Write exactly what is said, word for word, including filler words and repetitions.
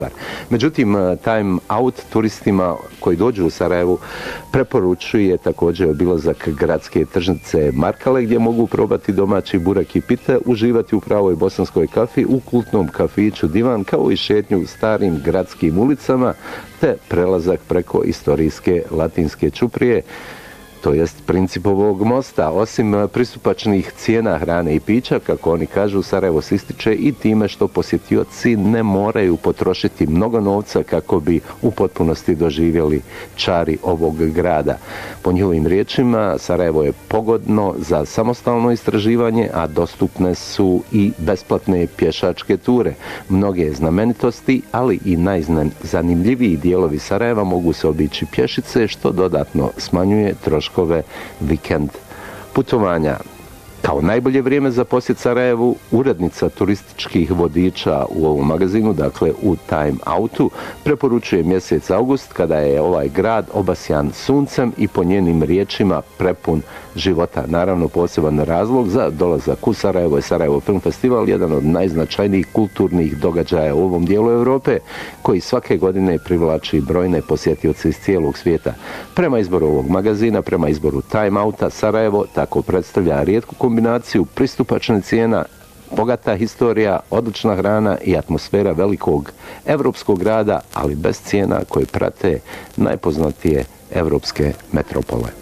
Međutim, Time Out turistima koji dođu u Sarajevu preporučuje također obilazak gradske tržnice Markale gdje mogu probati domaći burak i pite, uživati u pravoj bosanskoj kafi, u kultnom kafiću Divan, kao i šetnju u starim gradskim ulicama, te prelazak preko istorijske Latinske čuprije, to jest Principovog mosta. Osim pristupačnih cijena hrane i pića, kako oni kažu, Sarajevo se ističe i time što posjetioci ne moraju potrošiti mnogo novca kako bi u potpunosti doživjeli čari ovog grada. Po njihovim riječima, Sarajevo je pogodno za samostalno istraživanje, a dostupne su i besplatne pješačke ture. Mnoge znamenitosti, ali i najzanimljiviji dijelovi Sarajeva mogu se obići pješice, što dodatno smanjuje troškove vikend putovanja. Kao najbolje vrijeme za posjet Sarajevu, urednica turističkih vodiča u ovom magazinu, dakle u Time Outu, preporučuje mjesec august kada je ovaj grad obasjan suncem i po njenim riječima prepun života. Naravno, poseban razlog za dolazak u Sarajevo je Sarajevo Film Festival, jedan od najznačajnijih kulturnih događaja u ovom dijelu Europe, koji svake godine privlači brojne posjetioce iz cijelog svijeta. Prema izboru ovog magazina, prema izboru Time Outa, Sarajevo tako predstavlja rijetku kombinaciju pristupačne cijena, bogata historija, odlična hrana i atmosfera velikog evropskog grada, ali bez cijena koje prate najpoznatije evropske metropole.